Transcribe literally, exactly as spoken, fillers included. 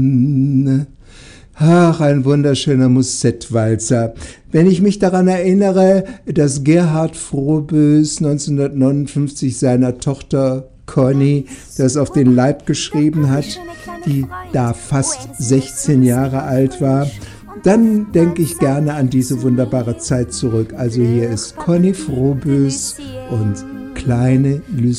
Ach, ein wunderschöner Musettwalzer. Wenn ich mich daran erinnere, dass Gerhard Froboess neunzehnhundertneunundfünfzig seiner Tochter Conny das auf den Leib geschrieben hat, die da fast sechzehn Jahre alt war, dann denke ich gerne an diese wunderbare Zeit zurück. Also hier ist Conny Froboess und kleine Lucie.